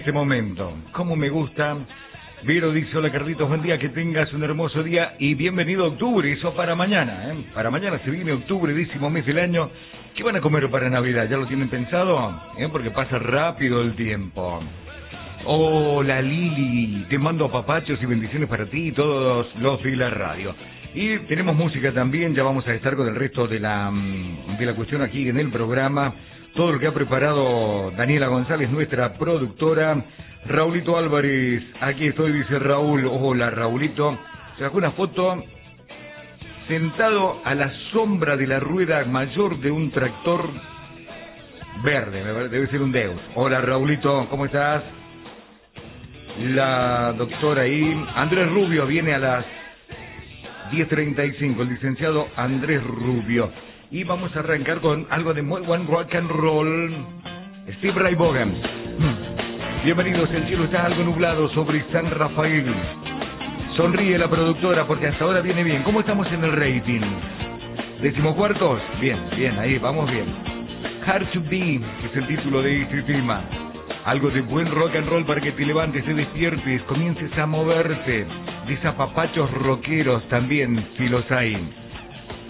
Este momento, cómo me gusta. Vero dice, hola Carlitos, buen día, que tengas un hermoso día y bienvenido a octubre, eso para mañana, ¿eh? Para mañana se viene octubre, 10º mes del año. ¿Qué van a comer para Navidad? ¿Ya lo tienen pensado? Porque pasa rápido el tiempo. Hola Lili, te mando apapachos y bendiciones para ti y todos los de la radio. Y tenemos música también, ya vamos a estar con el resto de la cuestión aquí en el programa. Todo lo que ha preparado Daniela González, nuestra productora. Raulito Álvarez, aquí estoy, dice Raúl. Hola Raulito, se sacó una foto sentado a la sombra de la rueda mayor de un tractor verde, debe ser un Deus. Hola Raulito, ¿cómo estás? La doctora ahí, Andrés Rubio viene a las 10:35, el licenciado Andrés Rubio. Y vamos a arrancar con algo de muy buen rock and roll. Steve Ray Vaughan. Bienvenidos, el cielo está algo nublado sobre San Rafael. Sonríe la productora porque hasta ahora viene bien. ¿Cómo estamos en el rating? ¿14º? Bien, bien, ahí, vamos bien. Hard to Be es el título de este tema. Algo de buen rock and roll para que te levantes, te despiertes, comiences a moverte. De zapapachos rockeros también, si los hay.